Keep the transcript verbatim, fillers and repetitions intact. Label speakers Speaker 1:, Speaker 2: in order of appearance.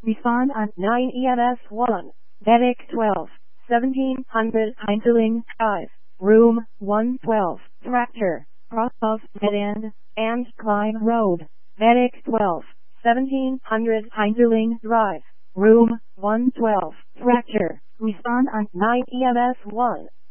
Speaker 1: Respond on nine E M S one, Medic twelve, seventeen hundred Heinzeling Drive, Room one twelve, Tractor, cross of Dead and Klein Road, Medic twelve, seventeen hundred Heinzeling Drive, Room one twelve, Tractor. Respond on nine E M S one.